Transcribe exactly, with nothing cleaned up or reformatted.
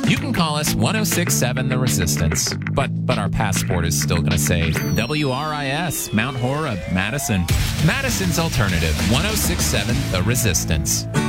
You can call us one oh six point seven The Resistance, but but our passport is still going to say W R I S, Mount Horeb, Madison. Madison's alternative, one oh six point seven The Resistance.